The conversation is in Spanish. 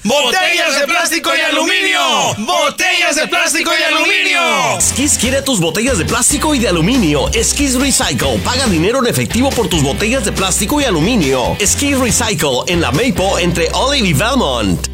¡Botellas de plástico y aluminio! ¡Botellas de plástico y aluminio! Skis quiere tus botellas de plástico y de aluminio. Skis Recycle. Paga dinero en efectivo por tus botellas de plástico y aluminio. Skis Recycle en la Maple entre Olive y Belmont.